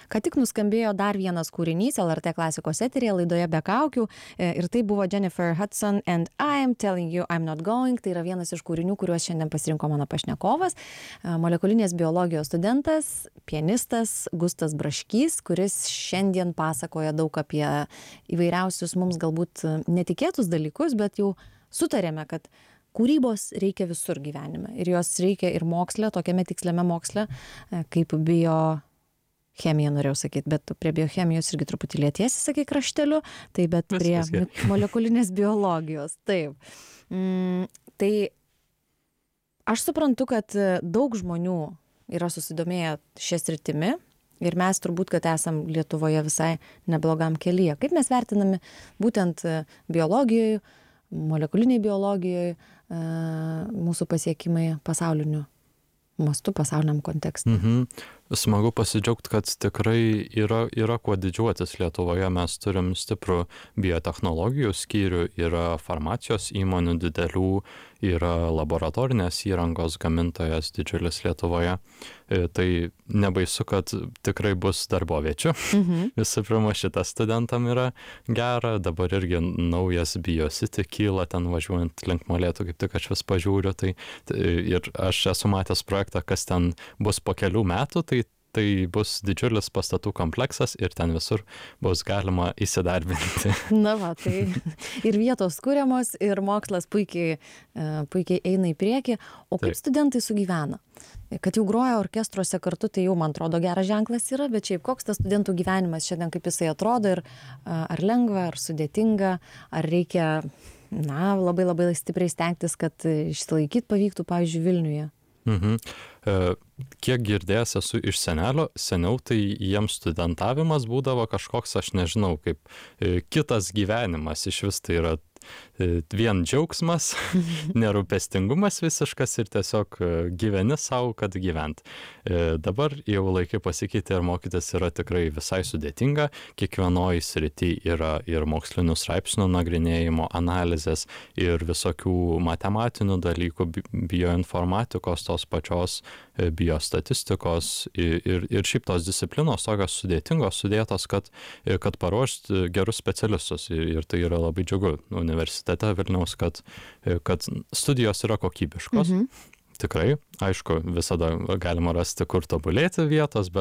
Ką tik nuskambėjo dar vienas kūrinys LRT klasikos eteryje laidoje Be kaukių ir tai buvo Jennifer Hudson and I'm Telling You I'm Not Going. Tai yra vienas iš kūrinių, kuriuos šiandien pasirinko mano pašnekovas, molekulinės biologijos studentas, pianistas Gustas Braškys, kuris šiandien pasakoja daug apie įvairiausius mums galbūt netikėtus dalykus, bet jau sutarėme, kad kūrybos reikia visur gyvenime ir jos reikia ir moksle, tokiame tiksliame moksle, kaip biochemija norėjau sakyti, bet prie biochemijos irgi truputį lietiesi, sakai, krašteliu, tai bet prie molekulinės biologijos, taip. Tai aš suprantu, kad daug žmonių yra susidomėję šią sritimi ir mes turbūt, kad esam Lietuvoje visai neblogam kelyje. Kaip mes vertinami būtent biologijoje, molekuliniai biologijoje, mūsų pasiekimai pasauliniu mastu, pasauliniam kontekste. Smagu pasidžiaugti, kad tikrai yra kuo didžiuotis Lietuvoje. Mes turim stiprų biotechnologijų skyrių, yra farmacijos įmonių didelių, yra laboratorinės įrangos gamintojas didžiulis Lietuvoje. Tai nebaisu, kad tikrai bus darboviečių. Visų pirma, šitas studentam yra gera. Dabar irgi naujas BioCity kyla ten važiuojant link Molėtų, kaip tik aš vis pažiūriu. Ir aš esu matęs projektą, kas ten bus po kelių metų. Tai bus didžiulis pastatų kompleksas ir ten visur bus galima įsidarbinti. Na va, tai ir vietos kuriamos, ir mokslas puikiai eina į priekį. O kaip studentai sugyvena? Kad jau groja orkestruose kartu, tai jau, man atrodo, geras ženklas yra, bet šiaip koks tas studentų gyvenimas šiandien, kaip jisai atrodo, ir ar lengva, ar sudėtinga, ar reikia, labai labai stipriai stengtis, kad išsilaikyt pavyktų, pavyzdžiui, Vilniuje? Kiek girdėjęs esu iš senelio, seniau tai jiems studentavimas būdavo kažkoks, aš nežinau, kaip kitas gyvenimas, iš vis tai yra vien džiaugsmas, nerūpestingumas visiškas ir tiesiog gyveni savo, kad gyvent. Dabar jau laikai pasikeitė ir mokytis yra tikrai visai sudėtinga. Kiekvienoj srity yra ir mokslinių straipsnių nagrinėjimo, analizės ir visokių matematinių dalykų, bioinformatikos, tos pačios biostatistikos ir šiaip tos disciplinos tokios sudėtingos sudėtos, kad paruošti gerus specialistus ir tai yra labai džiugu universitete Vilniaus, kad studijos yra kokybiškos. Tikrai, aišku, visada galima rasti, kur tobulėti vietos, bet